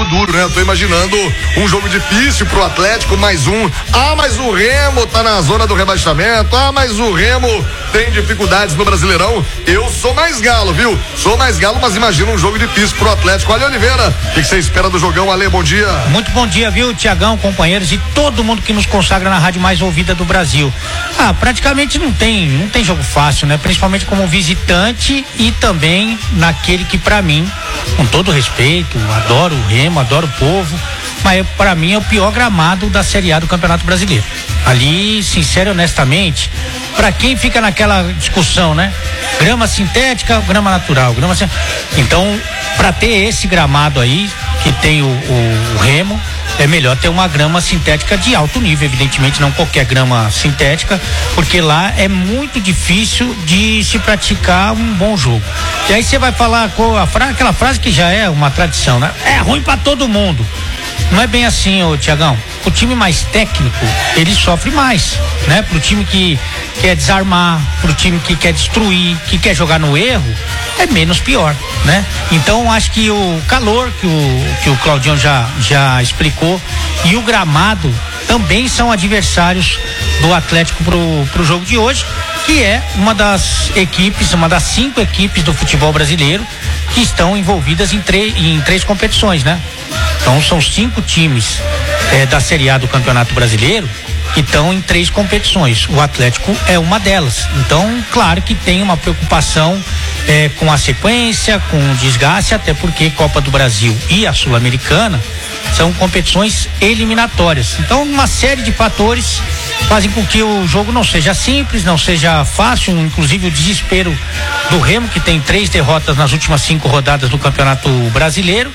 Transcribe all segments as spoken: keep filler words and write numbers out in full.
duro, né? Eu tô imaginando um jogo difícil pro Atlético, mais um. Ah, mas o Remo tá na zona do rebaixamento. Ah, mas o Remo tem dificuldades no Brasileirão. Eu sou mais galo, viu? Sou mais galo, mas imagina um jogo difícil pro Atlético. Ale Oliveira, o que você espera do jogão? Ale, bom dia. Muito bom dia, viu, Tiagão, companheiros e todo mundo que nos consagra na rádio mais ouvida do Brasil. Ah, praticamente não tem, não tem jogo fácil, né? Principalmente como visitante e também naquele que pra mim, com todo respeito, adoro o Remo, adoro o povo, mas pra mim é o pior gramado da Série A do Campeonato Brasileiro. Ali, sincero e honestamente, pra quem fica naquela discussão, né? Grama sintética, grama natural, grama sin... Então, pra ter esse gramado aí, que tem o, o, o Remo, é melhor ter uma grama sintética de alto nível, evidentemente não qualquer grama sintética, porque lá é muito difícil de se praticar um bom jogo. E aí você vai falar com a frase, aquela frase que já é uma tradição, né? É ruim pra todo mundo. Não é bem assim, ô Tiagão. O time mais técnico, ele sofre mais, né? Pro time que quer desarmar, pro time que quer destruir, que quer jogar no erro, é menos pior, né? Então acho que o calor que o, que o Claudião já, já explicou e o gramado também são adversários do Atlético pro, pro jogo de hoje, que é uma das equipes, uma das cinco equipes do futebol brasileiro que estão envolvidas em, em três competições, né? Então são cinco times é, da Série A do Campeonato Brasileiro que estão em três competições. O Atlético é uma delas. Então, claro que tem uma preocupação é, com a sequência, com o desgaste, até porque Copa do Brasil e a Sul-Americana são competições eliminatórias. Então, uma série de fatores fazem com que o jogo não seja simples, não seja fácil, inclusive o desespero do Remo, que tem três derrotas nas últimas cinco rodadas do Campeonato Brasileiro.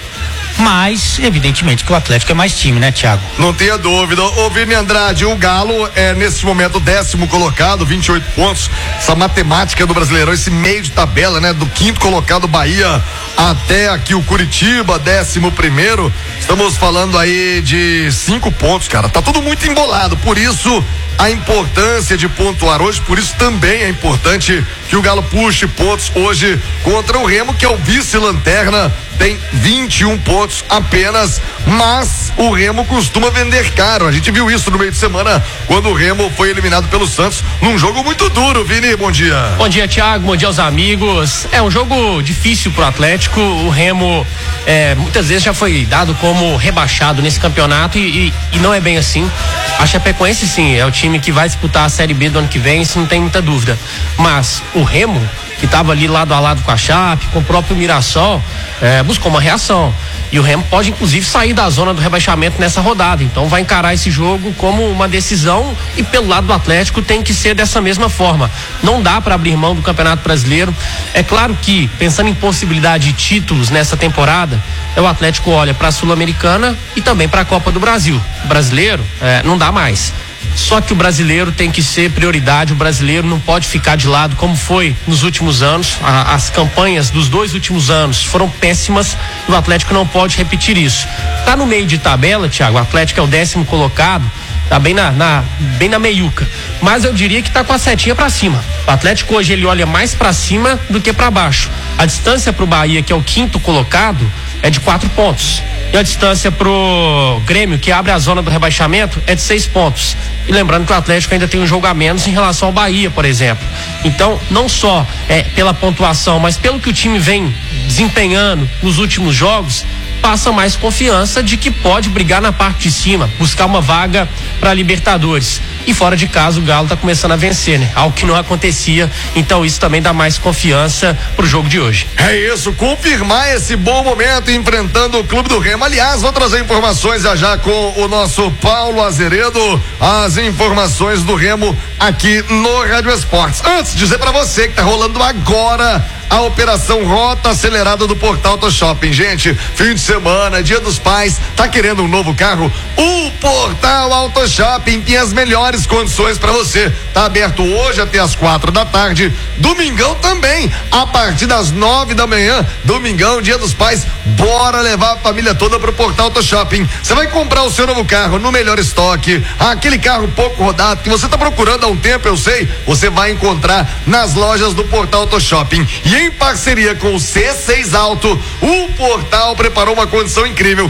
Mas, evidentemente, que o Atlético é mais time, né, Thiago? Não tenha dúvida. Ô, Vini Andrade, o Galo é, nesse momento, décimo colocado, vinte e oito pontos. Essa matemática do Brasileirão, esse meio de tabela, né? Do quinto colocado, Bahia, até aqui o Curitiba, décimo primeiro. Estamos falando aí de cinco pontos, cara. Tá tudo muito embolado. Por isso, a importância de pontuar hoje, por isso também é importante que o Galo puxe pontos hoje contra o Remo, que é o vice-lanterna, tem vinte e um pontos apenas, mas o Remo costuma vender caro. A gente viu isso no meio de semana, quando o Remo foi eliminado pelo Santos, num jogo muito duro. Vini, bom dia. Bom dia, Thiago, bom dia aos amigos. É um jogo difícil pro Atlético. O Remo é, muitas vezes já foi dado como rebaixado nesse campeonato e, e, e não é bem assim. A Chapecoense, sim, é o time que vai disputar a Série B do ano que vem, isso não tem muita dúvida. Mas o Remo, que estava ali lado a lado com a Chape, com o próprio Mirassol, é, buscou uma reação. E o Remo pode, inclusive, sair da zona do rebaixamento nessa rodada. Então vai encarar esse jogo como uma decisão e pelo lado do Atlético tem que ser dessa mesma forma. Não dá para abrir mão do Campeonato Brasileiro. É claro que, pensando em possibilidade de títulos nessa temporada, o Atlético olha para a Sul-Americana e também para a Copa do Brasil. O brasileiro é, não dá mais. Só que o brasileiro tem que ser prioridade, o brasileiro não pode ficar de lado como foi nos últimos anos. A, as campanhas dos dois últimos anos foram péssimas e o Atlético não pode repetir isso. Tá no meio de tabela, Thiago, o Atlético é o décimo colocado, tá bem na, na, bem na meiuca, mas eu diria que tá com a setinha pra cima. O Atlético hoje ele olha mais pra cima do que pra baixo. A distância pro Bahia, que é o quinto colocado, é de quatro pontos. E a distância pro Grêmio, que abre a zona do rebaixamento, é de seis pontos. E lembrando que o Atlético ainda tem um jogo a menos em relação ao Bahia, por exemplo. Então, não só é pela pontuação, mas pelo que o time vem desempenhando nos últimos jogos, passa mais confiança de que pode brigar na parte de cima, buscar uma vaga para Libertadores. E fora de casa o Galo tá começando a vencer, né? Algo que não acontecia, então isso também dá mais confiança pro jogo de hoje. É isso, confirmar esse bom momento enfrentando o Clube do Remo. Aliás, vou trazer informações já já com o nosso Paulo Azeredo, as informações do Remo aqui no Rádio Esportes. Antes, dizer para você que tá rolando agora a operação Rota Acelerada do Portal Auto Shopping. Gente, fim de semana, Dia dos Pais, tá querendo um novo carro? O Portal Auto Shopping tem as melhores condições para você. Tá aberto hoje até as quatro da tarde, domingão também, a partir das nove da manhã, domingão, Dia dos Pais, bora levar a família toda pro Portal Auto Shopping. Você vai comprar o seu novo carro no melhor estoque, aquele carro pouco rodado que você tá procurando há um tempo, eu sei, você vai encontrar nas lojas do Portal Auto Shopping. E em parceria com o C seis Auto, o Portal preparou uma condição incrível.